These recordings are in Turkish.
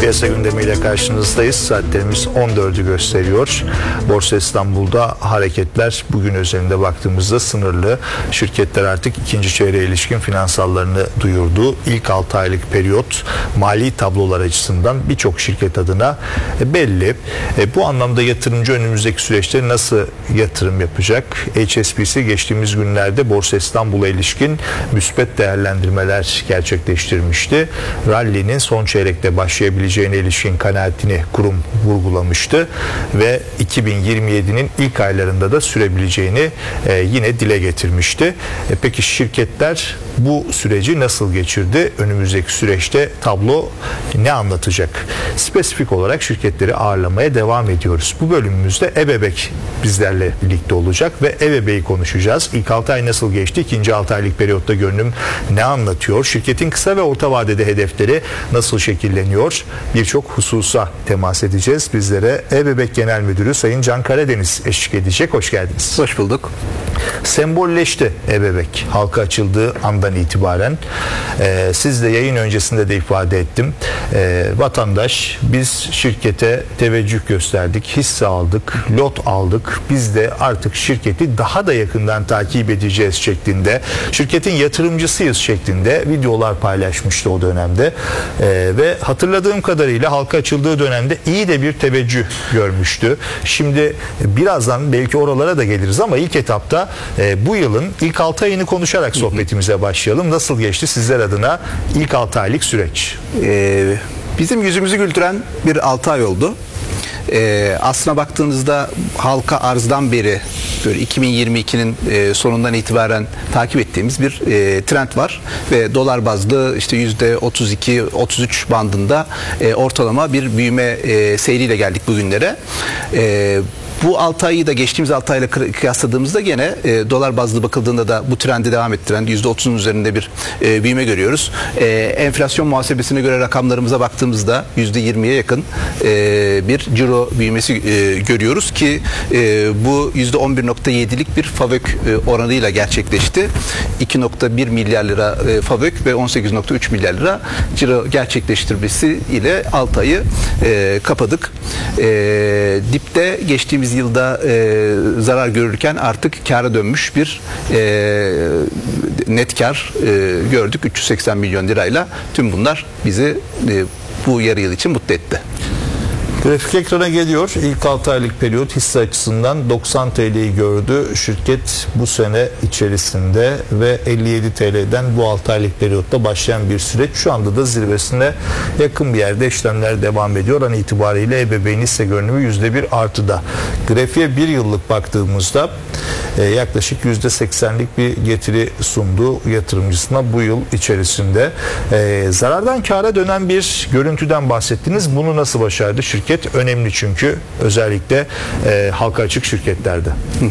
Piyasa gündemiyle karşınızdayız. Saatlerimiz 14'ü gösteriyor. Borsa İstanbul'da hareketler bugün özelinde baktığımızda sınırlı. Şirketler artık ikinci çeyreğe ilişkin finansallarını duyurdu. İlk 6 aylık periyot mali tablolar açısından birçok şirket adına belli. Bu anlamda yatırımcı önümüzdeki süreçte nasıl yatırım yapacak? HSBC geçtiğimiz günlerde Borsa İstanbul'a ilişkin müspet değerlendirmeler gerçekleştirmişti. Rally'nin son çeyrekte başlayabileceğine ilişkin kanaatini kurum vurgulamıştı ve 2027'nin ilk aylarında da sürebileceğini yine dile getirmişti. Peki şirketler bu süreci nasıl geçirdi? Önümüzdeki süreçte tablo ne anlatacak? Spesifik olarak şirketleri ağırlamaya devam ediyoruz. Bu bölümümüzde Ebebek bizlerle birlikte olacak ve Ebebek'i konuşacağız. İlk 6 ay nasıl geçti? İkinci 6 aylık periyotta görünüm ne anlatıyor? Şirketin kısa ve orta vadede hedefleri nasıl şekilleniyor? Birçok hususa temas edeceğiz. Bizlere Ebebek Genel Müdürü Sayın Can Karadeniz eşlik edecek. Hoş geldiniz. Hoş bulduk. Sembolleşti Ebebek halka açıldığı andan itibaren. Siz de yayın öncesinde de ifade ettim. Vatandaş biz şirkete teveccüh gösterdik, hisse aldık, lot aldık. Biz de artık şirketi daha da yakından takip edeceğiz şeklinde, şirketin yatırımcısıyız şeklinde videolar paylaşmıştı o dönemde. Ve hatırladığım kadarıyla halka açıldığı dönemde iyi de bir teveccüh görmüştü. Şimdi birazdan belki oralara da geliriz ama ilk etapta bu yılın ilk 6 ayını konuşarak sohbetimize başlayalım. Nasıl geçti sizler adına ilk 6 aylık süreç? Bizim yüzümüzü güldüren bir 6 ay oldu. Aslına baktığınızda halka arzdan beri böyle 2022'nin sonundan itibaren takip ettiğimiz bir trend var ve dolar bazlı işte %32-33 bandında ortalama bir büyüme seyriyle geldik bugünlere. Bu 6 ayı da geçtiğimiz 6 ayla kıyasladığımızda gene dolar bazlı bakıldığında da bu trendi devam ettiren %30'un üzerinde bir büyüme görüyoruz. Enflasyon muhasebesine göre rakamlarımıza baktığımızda %20'ye yakın bir ciro büyümesi görüyoruz ki bu %11.7'lik bir FAVÖK oranıyla gerçekleşti. 2.1 milyar lira FAVÖK ve 18.3 milyar lira ciro gerçekleştirmesi ile 6 ayı kapadık. Dipte geçtiğimiz yılda zarar görürken artık kâra dönmüş bir net kar gördük 380 milyon lirayla. Tüm bunlar bizi bu yarı yıl için mutlu etti. Grafik ekrana geliyor. İlk 6 aylık periyot hisse açısından 90 TL'yi gördü. Şirket bu sene içerisinde ve 57 TL'den bu 6 aylık periyotta başlayan bir süreç. Şu anda da zirvesine yakın bir yerde işlemler devam ediyor. An itibariyle Ebebek'in hisse görünümü %1 artıda. Grafiğe bir yıllık baktığımızda yaklaşık %80'lik bir getiri sundu yatırımcısına bu yıl içerisinde. Zarardan kâra dönen bir görüntüden bahsettiniz. Bunu nasıl başardı şirket? Önemli çünkü özellikle halka açık şirketlerde.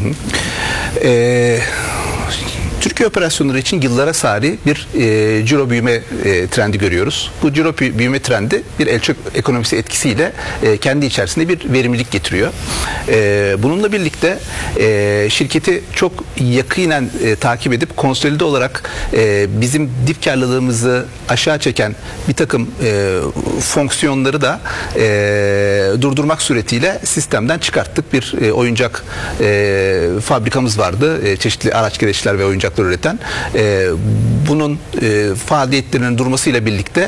Türkiye operasyonları için yıllara sari bir ciro büyüme trendi görüyoruz. Bu ciro büyüme trendi bir elçi ekonomisi etkisiyle kendi içerisinde bir verimlilik getiriyor. Bununla birlikte şirketi çok yakinen takip edip konsolide olarak bizim dip karlılığımızı aşağı çeken bir takım fonksiyonları da durdurmak suretiyle sistemden çıkarttık. Bir oyuncak fabrikamız vardı. Çeşitli araç gereçler ve oyuncaklar üreten. Bunun faaliyetlerinin durmasıyla birlikte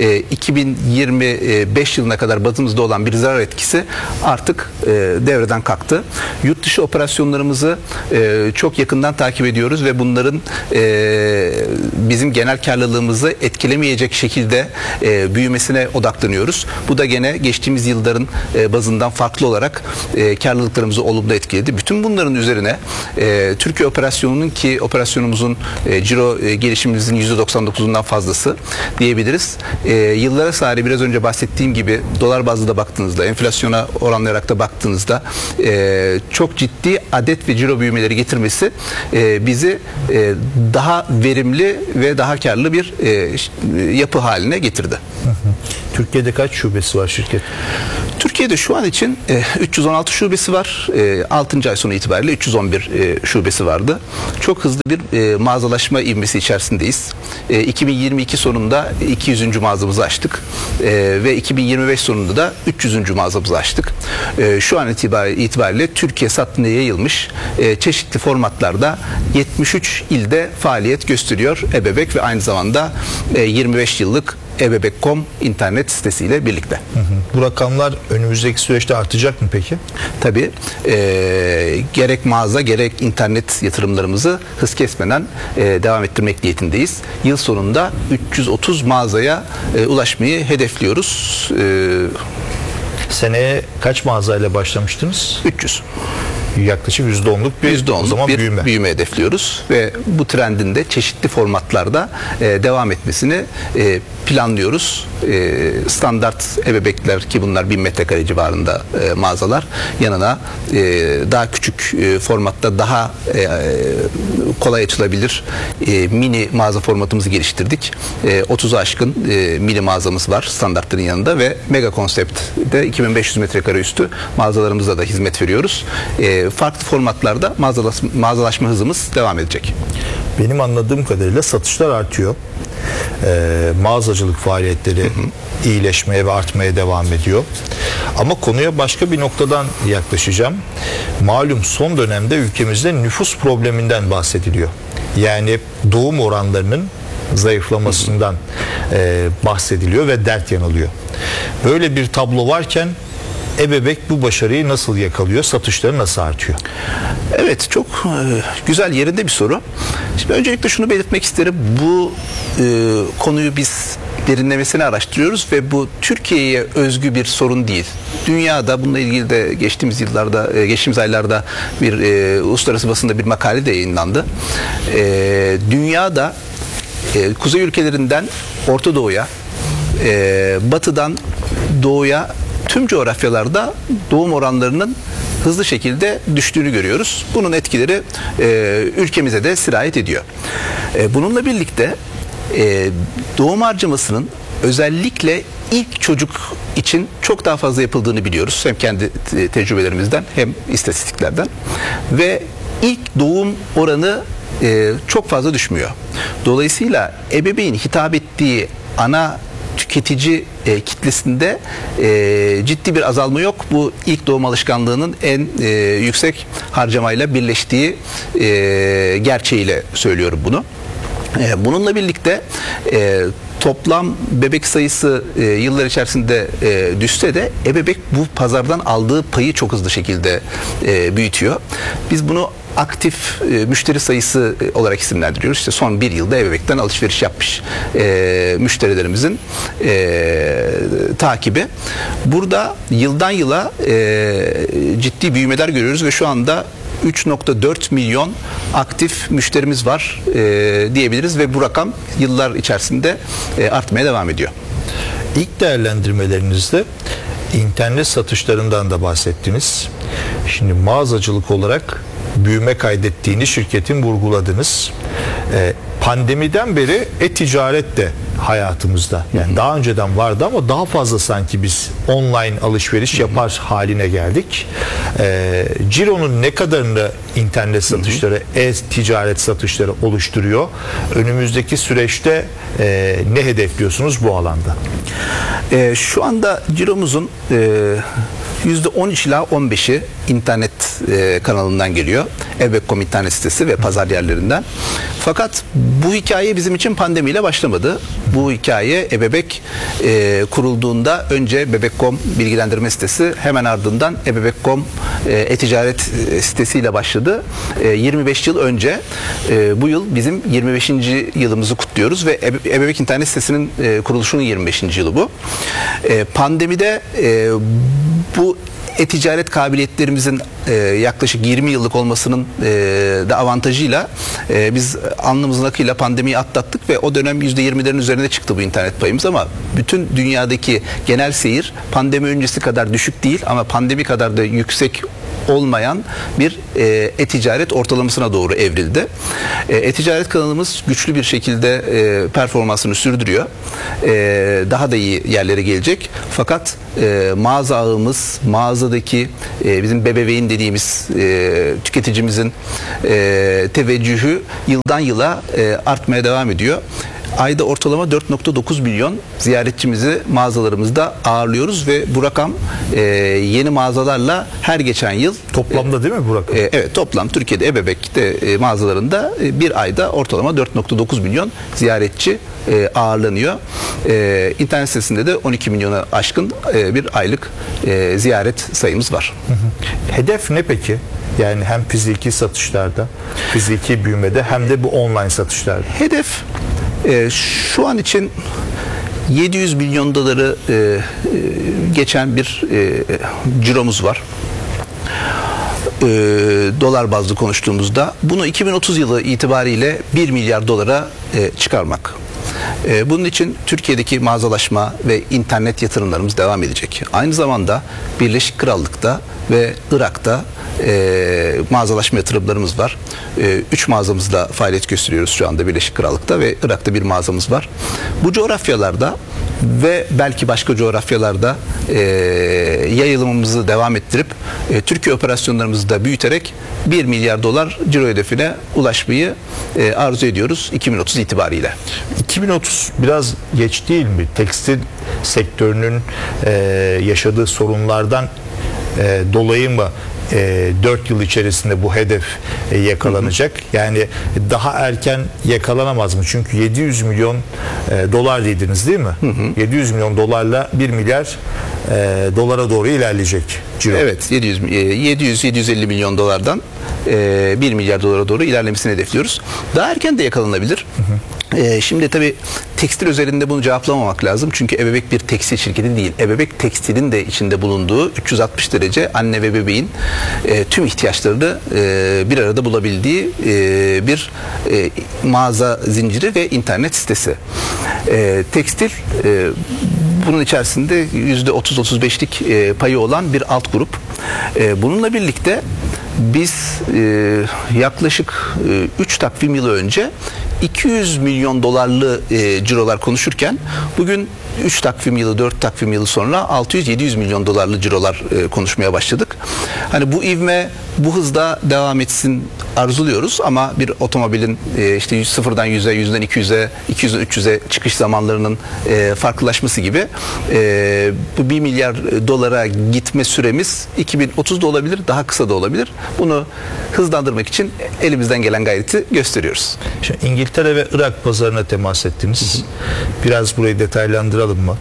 2025 yılına kadar bazımızda olan bir zarar etkisi artık devreden kalktı. Yurt dışı operasyonlarımızı çok yakından takip ediyoruz ve bunların bizim genel karlılığımızı etkilemeyecek şekilde büyümesine odaklanıyoruz. Bu da gene geçtiğimiz yılların bazından farklı olarak karlılıklarımızı olumlu etkiledi. Bütün bunların üzerine Türkiye operasyonunun ki operasyonumuzun ciro gelişimimizin %99'undan fazlası diyebiliriz. Yıllara sari biraz önce bahsettiğim gibi dolar bazlı da baktığınızda, enflasyona oranlayarak da baktığınızda çok ciddi adet ve ciro büyümeleri getirmesi bizi daha verimli ve daha karlı bir yapı haline getirdi. Türkiye'de kaç şubesi var şirket? Türkiye'de şu an için 316 şubesi var. 6. ay sonu itibariyle 311 şubesi vardı. Çok hızlı bir mağazalaşma ivmesi içerisinde içerisindeyiz. 2022 sonunda 200. mağazamızı açtık. Ve 2025 sonunda da 300. mağazamızı açtık. Şu an itibariyle Türkiye satına yayılmış çeşitli formatlarda 73 ilde faaliyet gösteriyor ebebek ve aynı zamanda 25 yıllık ebebek.com internet sitesiyle birlikte. Bu rakamlar önümüzdeki süreçte artacak mı peki? Tabii gerek mağaza gerek internet yatırımlarımızı hız kesmeden devam ettirmek niyetindeyiz. Yıl sonunda 330 mağazaya ulaşmayı hedefliyoruz. Seneye kaç mağazayla başlamıştınız? 300. Yaklaşık %10'luk bir o zaman bir büyüme hedefliyoruz ve bu trendin de çeşitli formatlarda devam etmesini planlıyoruz. Standart ebebekler ki bunlar 1000 metrekare civarında mağazalar yanına daha küçük formatta daha kolay açılabilir mini mağaza formatımızı geliştirdik. 30'a aşkın mini mağazamız var standartların yanında ve mega konseptte 2500 metrekare üstü mağazalarımızda da hizmet veriyoruz. Farklı formatlarda mağazalaşma hızımız devam edecek. Benim anladığım kadarıyla satışlar artıyor. Mağazacılık faaliyetleri iyileşmeye ve artmaya devam ediyor. Ama konuya başka bir noktadan yaklaşacağım. Malum son dönemde ülkemizde nüfus probleminden bahsediliyor. Yani doğum oranlarının zayıflamasından bahsediliyor ve dert yanılıyor. Böyle bir tablo varken ebebek bu başarıyı nasıl yakalıyor? Satışları nasıl artıyor? Evet, çok güzel yerinde bir soru. Şimdi öncelikle şunu belirtmek isterim. Bu konuyu biz derinlemesine araştırıyoruz ve bu Türkiye'ye özgü bir sorun değil. Dünyada bununla ilgili de geçtiğimiz aylarda bir uluslararası basında bir makale de yayınlandı. Dünyada kuzey ülkelerinden Orta Doğu'ya, batıdan doğuya tüm coğrafyalarda doğum oranlarının hızlı şekilde düştüğünü görüyoruz. Bunun etkileri ülkemize de sirayet ediyor. Bununla birlikte doğum harcamasının özellikle ilk çocuk için çok daha fazla yapıldığını biliyoruz. Hem kendi tecrübelerimizden hem istatistiklerden. Ve ilk doğum oranı çok fazla düşmüyor. Dolayısıyla ebeveyn hitap ettiği ana tüketici kitlesinde ciddi bir azalma yok. Bu ilk doğum alışkanlığının en yüksek harcamayla birleştiği gerçeğiyle söylüyorum bunu. Bununla birlikte toplam bebek sayısı yıllar içerisinde düşse de ebebek bu pazardan aldığı payı çok hızlı şekilde büyütüyor. Biz bunu aktif müşteri sayısı olarak isimlendiriyoruz. İşte son bir yılda ebebekten alışveriş yapmış müşterilerimizin takibi. Burada yıldan yıla ciddi büyümeler görüyoruz ve şu anda 3.4 milyon aktif müşterimiz var diyebiliriz ve bu rakam yıllar içerisinde artmaya devam ediyor. İlk değerlendirmelerinizde internet satışlarından da bahsettiniz. Şimdi mağazacılık olarak büyüme kaydettiğini şirketin vurguladınız. Pandemiden beri e-ticaret de hayatımızda. Yani daha önceden vardı ama daha fazla sanki biz online alışveriş yapar haline geldik. Ciro'nun ne kadarını internet satışları, e-ticaret satışları oluşturuyor? Önümüzdeki süreçte ne hedefliyorsunuz bu alanda? Şu anda ciromuzun %13 ila 15'i internet kanalından geliyor. Ebebek.com internet sitesi ve pazar yerlerinden. Fakat bu hikaye bizim için pandemiyle başlamadı. Bu hikaye ebebek kurulduğunda önce Bebek.com bilgilendirme sitesi, hemen ardından Ebebek.com e-ticaret sitesiyle başladı. 25 yıl önce bu yıl bizim 25. yılımızı kutluyoruz ve Ebebek internet sitesinin kuruluşunun 25. yılı bu. Pandemide bu e-ticaret kabiliyetlerimizin yaklaşık 20 yıllık olmasının da avantajıyla biz alnımızın akıyla pandemiyi atlattık ve o dönem %20'lerin üzerine çıktı bu internet payımız ama bütün dünyadaki genel seyir pandemi öncesi kadar düşük değil ama pandemi kadar da yüksek olmayan bir e-ticaret ortalamasına doğru evrildi. E-ticaret kanalımız güçlü bir şekilde performansını sürdürüyor. Daha da iyi yerlere gelecek. Fakat mağaza ağımız, mağazadaki bizim bebeğin dediğimiz tüketicimizin teveccühü yıldan yıla artmaya devam ediyor. Ayda ortalama 4.9 milyon ziyaretçimizi mağazalarımızda ağırlıyoruz ve bu rakam yeni mağazalarla her geçen yıl Toplamda değil mi bu rakam? evet, toplam Türkiye'de ebebekte mağazalarında bir ayda ortalama 4.9 milyon ziyaretçi ağırlanıyor. İnternet sitesinde de 12 milyona aşkın bir aylık ziyaret sayımız var. Hedef ne peki? Yani hem fiziki satışlarda, fiziki büyümede hem de bu online satışlarda. Hedef şu an için 700 milyon doları geçen bir ciromuz var. Dolar bazlı konuştuğumuzda bunu 2030 yılı itibariyle 1 milyar dolara çıkarmak. Bunun için Türkiye'deki mağazalaşma ve internet yatırımlarımız devam edecek. Aynı zamanda Birleşik Krallık'ta ve Irak'ta mağazalaşma yatırımlarımız var. 3 mağazamızda faaliyet gösteriyoruz şu anda Birleşik Krallık'ta ve Irak'ta bir mağazamız var. Bu coğrafyalarda ve belki başka coğrafyalarda yayılımımızı devam ettirip Türkiye operasyonlarımızı da büyüterek 1 milyar dolar ciro hedefine ulaşmayı arzu ediyoruz 2030 itibariyle. 2030 biraz geç değil mi? Tekstil sektörünün yaşadığı sorunlardan dolayı mı 4 yıl içerisinde bu hedef yakalanacak? Yani daha erken yakalanamaz mı? Çünkü 700 milyon dolar dediniz değil mi? 700 milyon dolarla 1 milyar dolara doğru ilerleyecek ciro. Evet, 700-750 milyon dolardan 1 milyar dolara doğru ilerlemesini hedefliyoruz. Daha erken de yakalanabilir. Şimdi tabii tekstil üzerinde bunu cevaplamamak lazım. Çünkü ebebek bir tekstil şirketi değil. Ebebek tekstilin de içinde bulunduğu 360 derece anne ve bebeğin tüm ihtiyaçlarını bir arada bulabildiği bir mağaza zinciri ve internet sitesi. Tekstil bunun içerisinde %30-35'lik payı olan bir alt grup. Bununla birlikte biz yaklaşık 3 takvim yılı önce 200 milyon dolarlı cirolar konuşurken bugün 3 takvim yılı, 4 takvim yılı sonra 600-700 milyon dolarlı cirolar konuşmaya başladık. Hani bu ivme bu hızda devam etsin arzuluyoruz ama bir otomobilin işte sıfırdan 100'e, 100'den 200'e, 200'den 300'e çıkış zamanlarının farklılaşması gibi bu 1 milyar dolara gitme süremiz 2030'da olabilir, daha kısa da olabilir. Bunu hızlandırmak için elimizden gelen gayreti gösteriyoruz. Şimdi İngiltere ve Irak pazarına temas ettiniz. Biraz burayı detaylandıralım mı?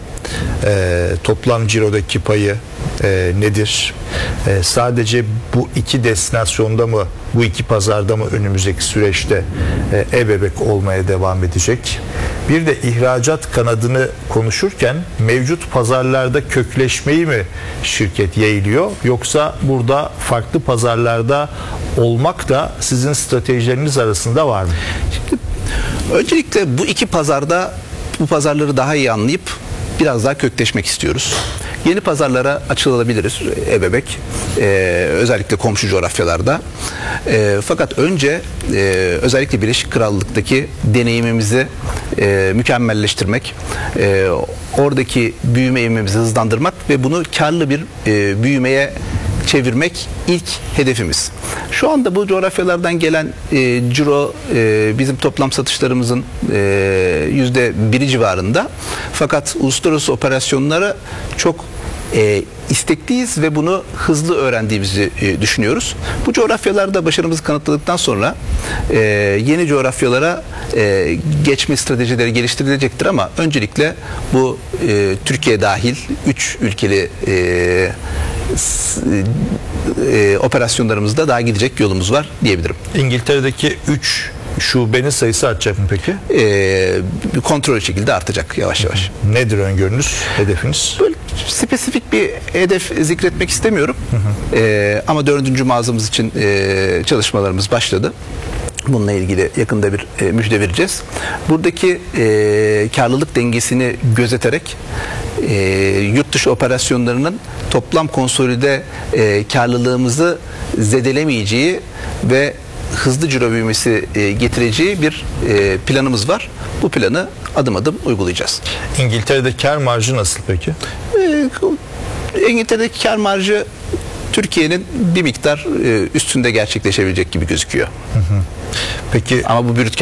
Toplam cirodaki payı nedir? Sadece bu iki destinasyonda mı, bu iki pazarda mı önümüzdeki süreçte ebebek olmaya devam edecek? Bir de ihracat kanadını konuşurken mevcut pazarlarda kökleşmeyi mi şirket yeğliyor, yoksa burada farklı pazarlarda olmak da sizin stratejileriniz arasında var mı? Şimdi, öncelikle bu iki pazarda bu pazarları daha iyi anlayıp biraz daha kökleşmek istiyoruz. Yeni pazarlara açılabiliriz ebebek. Özellikle komşu coğrafyalarda. Fakat önce özellikle Birleşik Krallık'taki deneyimimizi mükemmelleştirmek, oradaki büyüme ivmemizi hızlandırmak ve bunu karlı bir büyümeye çevirmek ilk hedefimiz. Şu anda bu coğrafyalardan gelen ciro bizim toplam satışlarımızın %1 civarında. Fakat uluslararası operasyonlara çok istekliyiz ve bunu hızlı öğrendiğimizi düşünüyoruz. Bu coğrafyalarda başarımızı kanıtladıktan sonra yeni coğrafyalara geçme stratejileri geliştirilecektir ama öncelikle bu Türkiye dahil 3 ülkeli operasyonlarımızda daha gidecek yolumuz var diyebilirim. İngiltere'deki 3 şubenin sayısı artacak mı peki? Kontrol şekilde artacak yavaş yavaş. Nedir öngörünüz, hedefiniz? Böyle spesifik bir hedef zikretmek istemiyorum. Ama 4. mağazamız için çalışmalarımız başladı. Bununla ilgili yakında bir müjde vereceğiz. Buradaki karlılık dengesini gözeterek yurt dışı operasyonlarının toplam konsolide karlılığımızı zedelemeyeceği ve hızlı ciro büyümesi getireceği bir planımız var. Bu planı adım adım uygulayacağız. İngiltere'de kar marjı nasıl peki? İngiltere'deki kar marjı Türkiye'nin bir miktar üstünde gerçekleşebilecek gibi gözüküyor. Peki Ama bu brüt